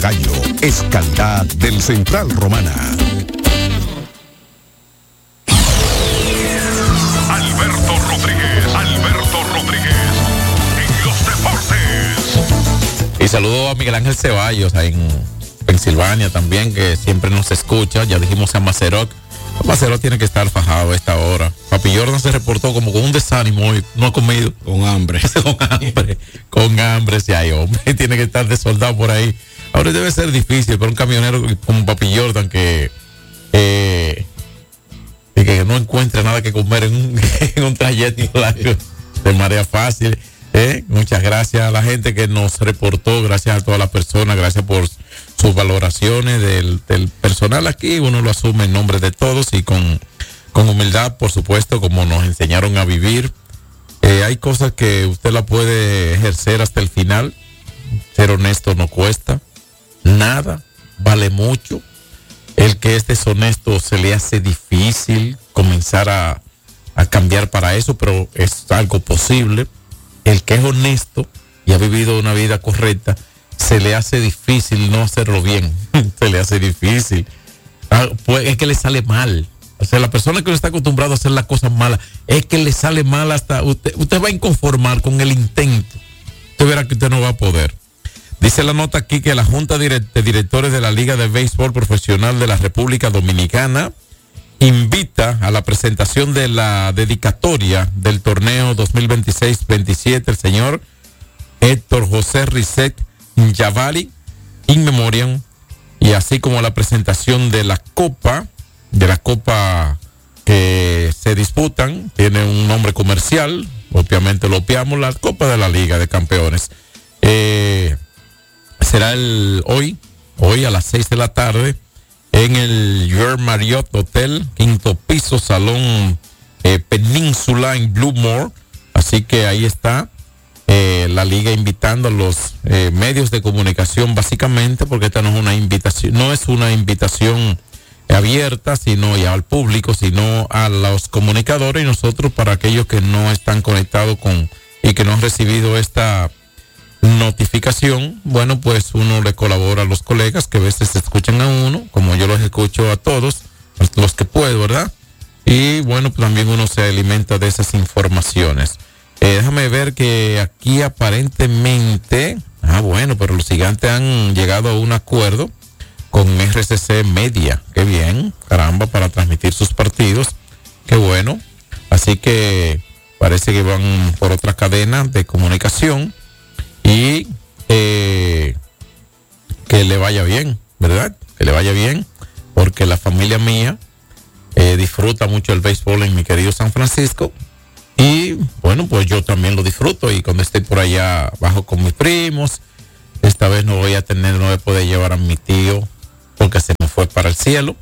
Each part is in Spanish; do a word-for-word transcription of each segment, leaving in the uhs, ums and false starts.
Cayo es calidad del Central Romana. Alberto Rodríguez, Alberto Rodríguez, en los deportes. Y saludo a Miguel Ángel Ceballos en Pensilvania también, que siempre nos escucha. Ya dijimos a Macerot. Macerot tiene que estar fajado a esta hora. Papi Jordan se reportó como con un desánimo y no ha comido. Con hambre. con hambre. Con hambre si hay hombre. Tiene que estar desoldado por ahí. Ahora debe ser difícil para un camionero como Papi Jordan que, eh, que no encuentre nada que comer en un, en un trayecto largo de marea fácil. Eh, muchas gracias a la gente que nos reportó, gracias a todas las personas, gracias por sus valoraciones del, del personal aquí. Uno lo asume en nombre de todos y con, con humildad, por supuesto, como nos enseñaron a vivir. Eh, hay cosas que usted la puede ejercer hasta el final. Ser honesto no cuesta nada, vale mucho. El que es deshonesto se le hace difícil comenzar a, a cambiar para eso, pero es algo posible. El que es honesto y ha vivido una vida correcta, se le hace difícil no hacerlo bien. Se le hace difícil. Ah, pues es que le sale mal. O sea, la persona que no está acostumbrado a hacer las cosas malas, es que le sale mal hasta... Usted, usted va a inconformar con el intento. Usted verá que usted no va a poder. Dice la nota aquí que la Junta de Directores de la Liga de Béisbol Profesional de la República Dominicana invita a la presentación de la dedicatoria del torneo dos mil veintiséis veintisiete el señor Héctor José Risset Yavari in memoriam, y así como la presentación de la copa, de la copa que se disputan, tiene un nombre comercial, obviamente lo obviamos, la Copa de la Liga de Campeones. Eh, será el hoy, hoy a las seis de la tarde, en el Your Marriott Hotel, quinto piso, Salón eh, Península en Bluemore. Así que ahí está eh, la liga invitando a los eh, medios de comunicación, básicamente, porque esta no es una invitación, no es una invitación abierta, sino ya al público, sino a los comunicadores, y nosotros, para aquellos que no están conectados con y que no han recibido esta notificación, bueno, pues uno le colabora a los colegas que a veces escuchan a uno, como yo los escucho a todos, los que puedo, ¿verdad? Y bueno, pues también uno se alimenta de esas informaciones. Eh, déjame ver que aquí aparentemente, ah, bueno, pero los gigantes han llegado a un acuerdo con R C C Media, qué bien, caramba, para transmitir sus partidos, qué bueno. Así que parece que van por otra cadena de comunicación. Y eh, que le vaya bien, ¿verdad? Que le vaya bien, porque la familia mía eh, disfruta mucho el béisbol en mi querido San Francisco. Y bueno, pues yo también lo disfruto. Y cuando estoy por allá bajo con mis primos, esta vez no voy a tener, no voy a poder llevar a mi tío porque se me fue para el cielo.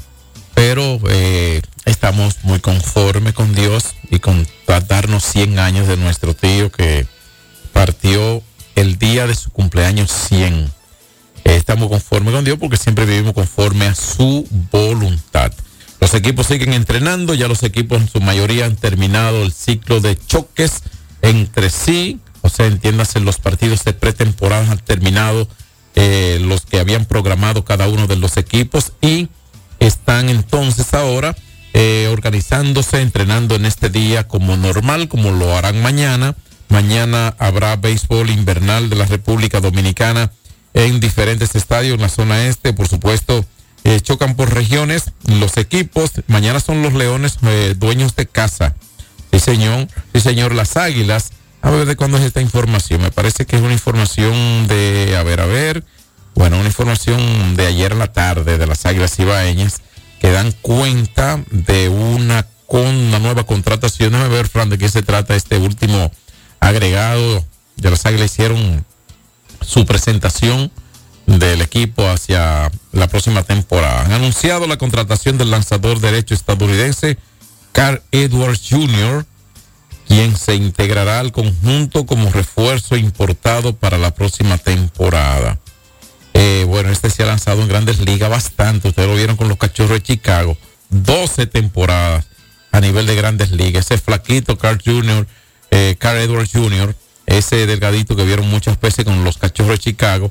Pero eh, estamos muy conformes con Dios y con darnos cien años de nuestro tío que partió el día de su cumpleaños cien. Eh, estamos conformes con Dios porque siempre vivimos conforme a su voluntad. Los equipos siguen entrenando, ya los equipos en su mayoría han terminado el ciclo de choques entre sí, o sea, entiéndase, los partidos de pretemporada han terminado, eh, los que habían programado cada uno de los equipos, y están entonces ahora eh, organizándose, entrenando en este día como normal, como lo harán mañana. Mañana habrá béisbol invernal de la República Dominicana en diferentes estadios en la zona este. Por supuesto, eh, chocan por regiones los equipos. Mañana son los Leones eh, dueños de casa. Sí, señor. Sí, señor. Las Águilas. A ver de cuándo es esta información. Me parece que es una información de, a ver, a ver. Bueno, una información de ayer en la tarde de las Águilas Ibaeñas, que dan cuenta de una, con una nueva contratación. Déjame ver, Fran, de qué se trata este último agregado de las Águilas. Hicieron su presentación del equipo hacia la próxima temporada. Han anunciado la contratación del lanzador derecho estadounidense Carl Edwards junior, quien se integrará al conjunto como refuerzo importado para la próxima temporada. Eh, bueno, este se ha lanzado en Grandes Ligas bastante. Ustedes lo vieron con los Cachorros de Chicago. doce temporadas a nivel de Grandes Ligas. Ese flaquito Carl junior, eh, Carl Edwards junior, ese delgadito que vieron muchas veces con los Cachorros de Chicago,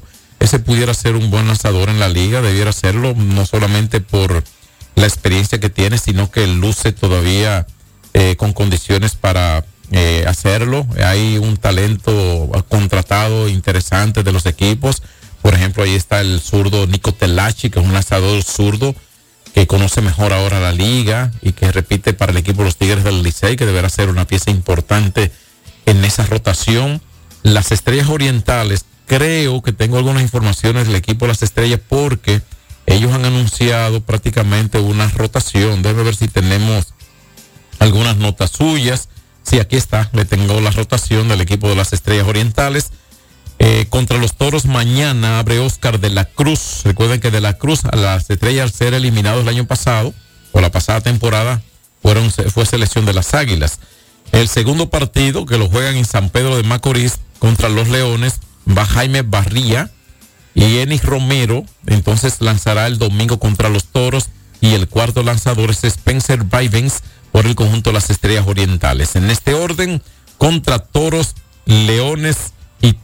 ese pudiera ser un buen lanzador en la liga, debiera serlo, no solamente por la experiencia que tiene, sino que luce todavía eh, con condiciones para eh, hacerlo. Hay un talento contratado interesante de los equipos. Por ejemplo, ahí está el zurdo Nico Telachi, que es un lanzador zurdo que conoce mejor ahora la liga y que repite para el equipo de los Tigres del Licey, que deberá ser una pieza importante en esa rotación. Las Estrellas Orientales, creo que tengo algunas informaciones del equipo de las Estrellas porque ellos han anunciado prácticamente una rotación. Déjame ver si tenemos algunas notas suyas. Sí, aquí está, le tengo la rotación del equipo de las Estrellas Orientales. Eh, contra los Toros mañana abre Oscar de la Cruz. Recuerden que de la Cruz a las Estrellas, al ser eliminados el año pasado, o la pasada temporada, fueron, fue selección de las Águilas. El segundo partido, que lo juegan en San Pedro de Macorís contra los Leones, va Jaime Barría y Enis Romero. Entonces lanzará el domingo contra los Toros. Y el cuarto lanzador es Spencer Vivens por el conjunto de las Estrellas Orientales. En este orden, contra Toros, Leones y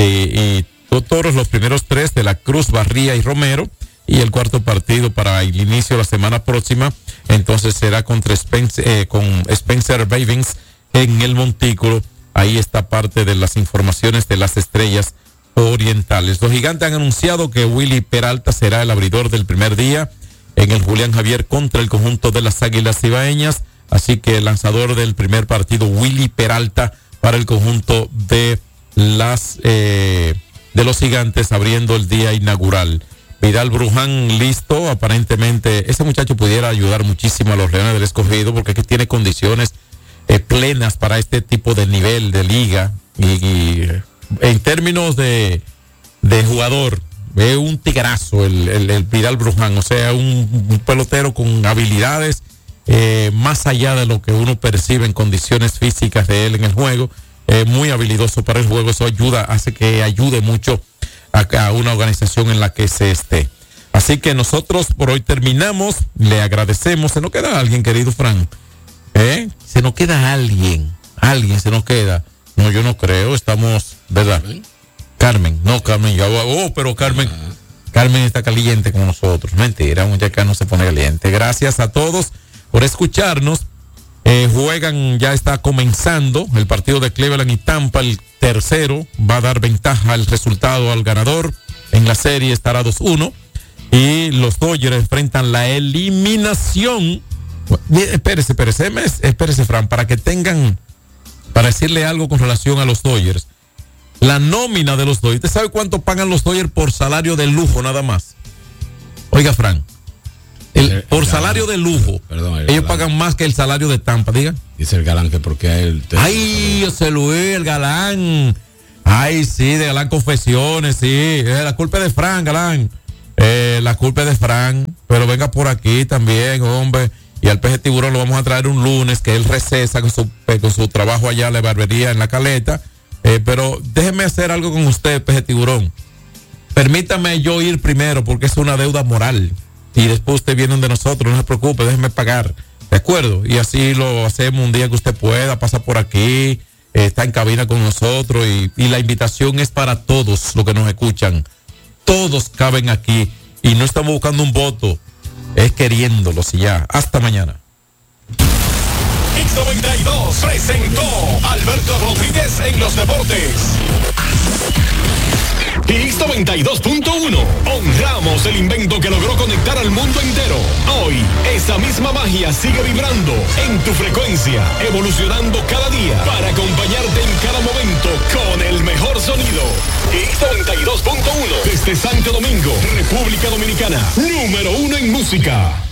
Eh, y Toros, los primeros tres de la Cruz, Barría y Romero, y el cuarto partido para el inicio de la semana próxima, entonces será contra Spencer, eh, con Spencer Vivens en el Montículo. Ahí está parte de las informaciones de las Estrellas Orientales. Los Gigantes han anunciado que Willy Peralta será el abridor del primer día en el Julián Javier contra el conjunto de las Águilas Cibaeñas, así que el lanzador del primer partido, Willy Peralta, para el conjunto de las eh, de los Gigantes abriendo el día inaugural. Vidal Bruján listo, aparentemente ese muchacho pudiera ayudar muchísimo a los Leones del Escogido porque es que tiene condiciones eh, plenas para este tipo de nivel de liga y, y en términos de, de jugador es un tigrazo el, el, el Vidal Bruján, o sea un, un pelotero con habilidades eh, más allá de lo que uno percibe en condiciones físicas de él en el juego. Eh, muy habilidoso para el juego, eso ayuda, hace que ayude mucho a, a una organización en la que se esté. Así que nosotros por hoy terminamos, le agradecemos. ¿Se nos queda alguien, querido Fran? ¿Eh? ¿Se nos queda alguien? ¿Alguien se nos queda? No, yo no creo, estamos, ¿verdad? ¿Carmen? Carmen, no, Carmen, ya, oh, pero Carmen, uh-huh. Carmen está caliente con nosotros. Mentira, muchacha no se pone caliente. Gracias a todos por escucharnos. Eh, juegan, ya está comenzando el partido de Cleveland y Tampa, el tercero, va a dar ventaja al resultado al ganador, en la serie estará dos uno, y los Dodgers enfrentan la eliminación. Espérese, espérese, espérese, Fran, para que tengan, para decirle algo con relación a los Dodgers, la nómina de los Dodgers, ¿usted sabe cuánto pagan los Dodgers por salario de lujo nada más? Oiga, Fran. El, el, por el salario galán, de lujo, perdón, ellos galán. Pagan más que el salario de Tampa, diga. Dice el Galán que porque a él... Te... Ay, José Luis, el Galán. Ay, sí, de Galán Confesiones, sí. Eh, la culpa es de Fran, Galán. Eh, la culpa es de Fran. Pero venga por aquí también, hombre. Y al Peje Tiburón lo vamos a traer un lunes, que él recesa con su, con su trabajo allá en la barbería en la Caleta. Eh, pero déjeme hacer algo con usted, Peje Tiburón. Permítame yo ir primero, porque es una deuda moral. Y después usted viene de nosotros, no se preocupe, déjeme pagar, ¿de acuerdo? Y así lo hacemos un día que usted pueda, pasa por aquí, eh, está en cabina con nosotros y, y la invitación es para todos los que nos escuchan. Todos caben aquí y no estamos buscando un voto, es queriéndolos y ya. Hasta mañana. X noventa y dos presentó Alberto Rodríguez en los deportes. X noventa y dos punto uno. Honramos el invento que logró conectar al mundo entero. Hoy, esa misma magia sigue vibrando en tu frecuencia, evolucionando cada día para acompañarte en cada momento con el mejor sonido. X noventa y dos punto uno. Desde Santo Domingo, República Dominicana. Número uno en música.